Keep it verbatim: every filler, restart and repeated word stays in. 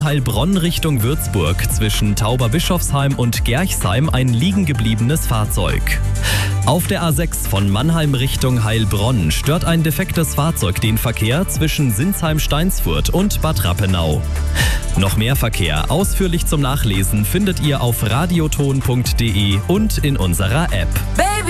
Heilbronn Richtung Würzburg zwischen Tauberbischofsheim und Gerchsheim ein liegen gebliebenes Fahrzeug. Auf der A sechs von Mannheim Richtung Heilbronn stört ein defektes Fahrzeug den Verkehr zwischen Sinsheim-Steinsfurt und Bad Rappenau. Noch mehr Verkehr ausführlich zum Nachlesen findet ihr auf radioton punkt de und in unserer App. Baby.